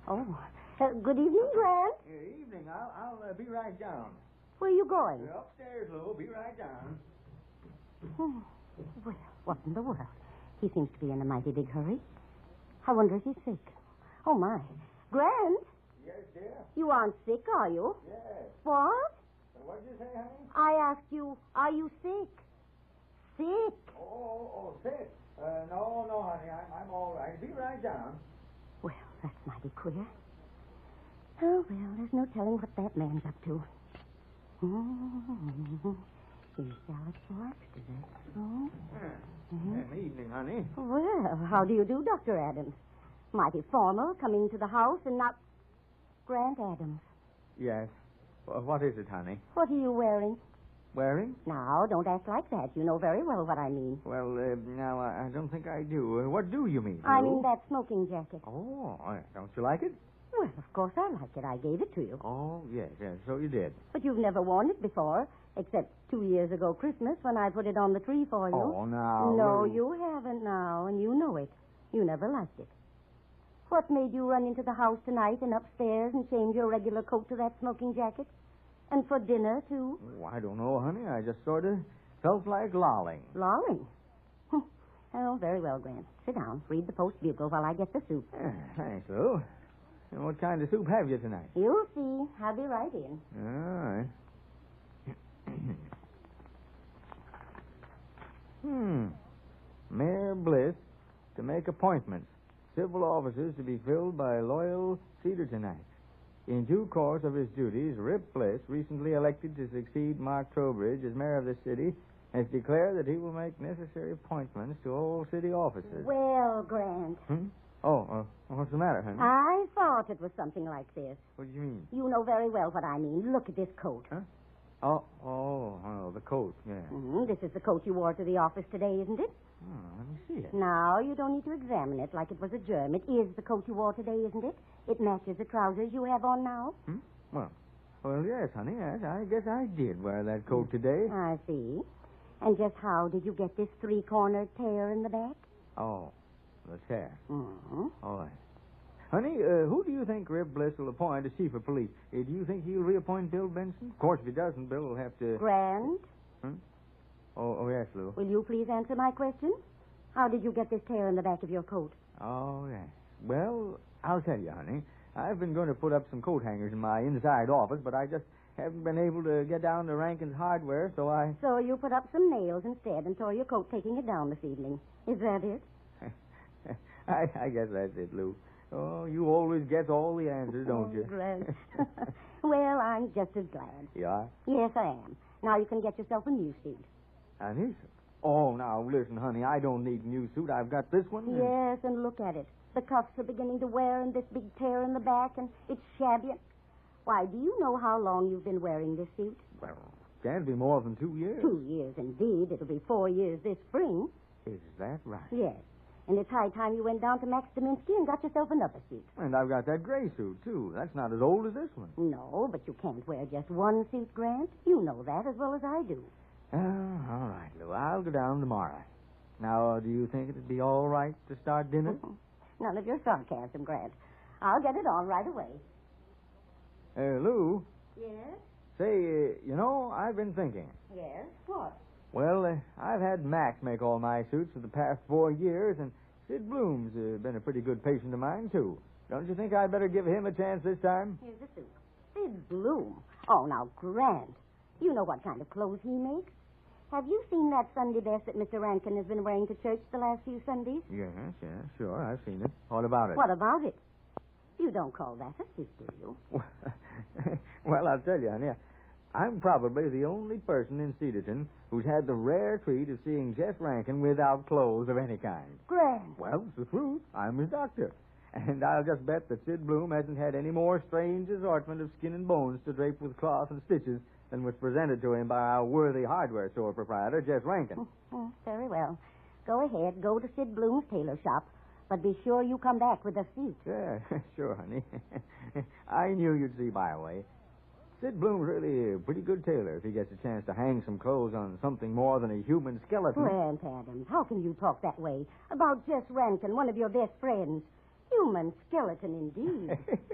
Oh, good evening, Grant. Evening. I'll be right down. Where are you going? You're upstairs, Lou. Be right down. Oh, well, what in the world? He seems to be in a mighty big hurry. I wonder if he's sick. Oh, my. Grant, Yes, dear? you aren't sick, are you? Yes. What? What did you say, honey? I asked you, are you sick? Sick? Sick. No, honey. I'm all right. Be right down. Well, that's mighty queer. Oh, well, there's no telling what that man's up to. He's salad for lobster, that's so. Evening, honey. Well, how do you do, Dr. Adams? Mighty formal, coming to the house and not... Grant Adams, Yes. What is it, honey? what are you wearing? Wearing? Now, don't act like that. You know very well what I mean. Well, now, I don't think I do. What do you mean, I Lou? mean that smoking jacket. Oh, don't you like it? Well, of course I like it. I gave it to you. Oh, yes, so you did. But you've never worn it before, except 2 years ago Christmas when I put it on the tree for you. Oh, now, No, Lou. you haven't now, and you know it. You never liked it. What made you run into the house tonight and upstairs and change your regular coat to that smoking jacket? And for dinner, too? Oh, I don't know, honey. I just sort of felt like lolling. Lolling? Oh, very well, Grant. Sit down. Read the Post-Bugle while I get the soup. Thanks, Lou. And what kind of soup have you tonight? You'll see. I'll be right in. All right. Mayor Bliss to make appointments. Civil offices to be filled by loyal Cedartonites. In due course of his duties, Rip Bliss, recently elected to succeed Mark Trowbridge as mayor of the city, has declared that he will make necessary appointments to all city offices. Well, Grant. What's the matter, honey? I thought it was something like this. What do you mean? You know very well what I mean. Look at this coat. Huh? The coat, yeah. This is the coat you wore to the office today, isn't it? Let me see it. Now, you don't need to examine it like it was a germ. It is the coat you wore today, isn't it? It matches the trousers you have on now. Well, yes, honey, yes. I guess I did wear that coat today. I see. And just how did you get this three-cornered tear in the back? Oh, the tear. Mm-hmm. All right. Honey, who do you think Rip Bliss will appoint as chief of police? Do you think he'll reappoint Bill Benson? Of course, if he doesn't, Bill will have to... Grant? Oh, yes, Lou. Will you please answer my question? How did you get this tear in the back of your coat? Oh, yes. Well, I'll tell you, honey. I've been going to put up some coat hangers in my inside office, but I just haven't been able to get down to Rankin's Hardware, so I... So you put up some nails instead and tore your coat taking it down this evening. Is that it? I guess that's it, Lou. Oh, you always get all the answers, don't you? Grant. Well, I'm just as glad. You are? Yes, I am. Now you can get yourself a new suit. A new suit? Oh, now, listen, honey, I don't need a new suit. I've got this one. Yes, and look at it. The cuffs are beginning to wear and this big tear in the back, and it's shabby. Why, do you know how long you've been wearing this suit? Well, can't be more than 2 years. 2 years, indeed. It'll be 4 years this spring. Is that right? Yes. And it's high time you went down to Max Dominski and got yourself another suit. And I've got that gray suit, too. That's not as old as this one. No, but you can't wear just one suit, Grant. You know that as well as I do. Oh, all right, Lou. I'll go down tomorrow. Now, do you think it'd be all right to start dinner? None of your sarcasm, Grant. I'll get it on right away. Lou? Yes? Say, I've been thinking. Yes? What? Well, I've had Max make all my suits for the past 4 years, and Sid Bloom's been a pretty good patient of mine, too. Don't you think I'd better give him a chance this time? Here's the suit. Sid Bloom. Oh, now, Grant. You know what kind of clothes he makes. Have you seen that Sunday best that Mr. Rankin has been wearing to church the last few Sundays? Yes, sure. I've seen it. What about it? What about it? You don't call that a suit, do you? Well, I'll tell you, honey. I'm probably the only person in Cedarton who's had the rare treat of seeing Jess Rankin without clothes of any kind. Grant. Well, it's the truth. I'm his doctor. And I'll just bet that Sid Bloom hasn't had any more strange assortment of skin and bones to drape with cloth and stitches than was presented to him by our worthy hardware store proprietor, Jess Rankin. Very well. Go ahead. Go to Sid Bloom's tailor shop. But be sure you come back with a suit. Yeah, sure, honey. I knew you'd see my way. Sid Bloom's really a pretty good tailor if he gets a chance to hang some clothes on something more than a human skeleton. Grant Adams, how can you talk that way about Jess Rankin, one of your best friends? Human skeleton, indeed.